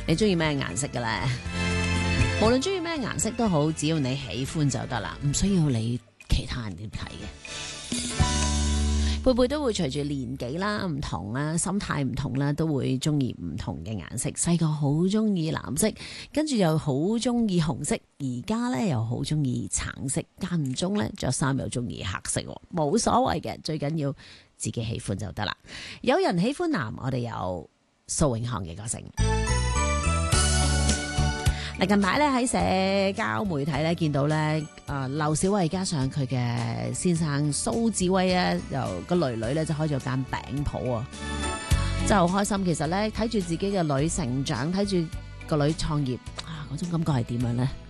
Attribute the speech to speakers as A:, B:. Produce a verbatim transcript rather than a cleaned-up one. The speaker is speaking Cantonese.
A: 你中意咩顏色嘅咧？無論中意咩顏色都好，只要你喜歡就得啦，唔需要你其他人點睇嘅。貝貝都會隨住年紀啦唔同啦，心態唔同啦，都會中意唔同嘅顏色。細個好中意藍色，跟住又好中意紅色，而家咧又好中意橙色，間唔中咧着衫又中意黑色，冇所謂嘅，最緊要自己喜歡就得啦。有人喜歡藍，我哋有蘇永康嘅歌聲。嗱，近排咧喺社交媒體咧見到咧，啊劉小慧加上佢嘅先生蘇志威啊，由個女女咧就開咗間餅鋪啊，真係好開心。其實咧睇住自己嘅女成長，睇住個女創業啊，嗰種感覺係點樣咧？